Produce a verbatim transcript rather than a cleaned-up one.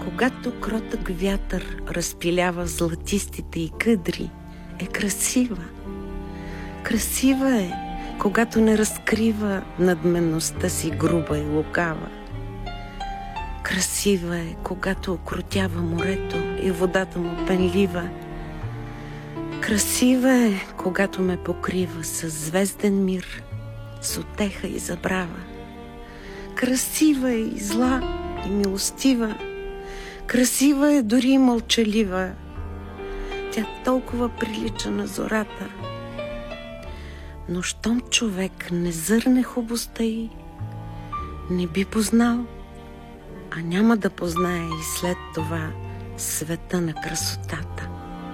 Когато кротък вятър разпилява златистите й къдри, е красива. Красива е, когато не разкрива надменността си груба и лукава. Красива е, когато окротява морето и водата му пенлива. Красива е, когато ме покрива със звезден мир, с утеха и забрава. Красива е и зла, и милостива. Красива е дори и мълчалива. Тя толкова прилича на зората. Но щом човек не зърне хубостта й, не би познал, а няма да познае и след това света на красотата.